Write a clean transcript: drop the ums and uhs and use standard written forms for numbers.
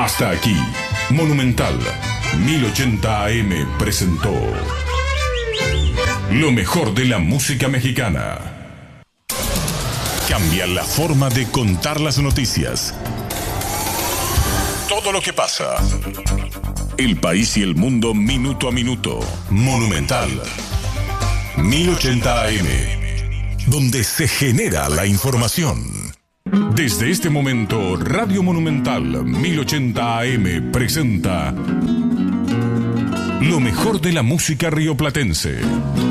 Hasta aquí, Monumental 1080 AM presentó lo mejor de la música mexicana. Cambia la forma de contar las noticias. Todo lo que pasa. El país y el mundo minuto a minuto. Monumental 1080 AM, donde se genera la información. Desde este momento, Radio Monumental 1080 AM presenta lo mejor de la música rioplatense.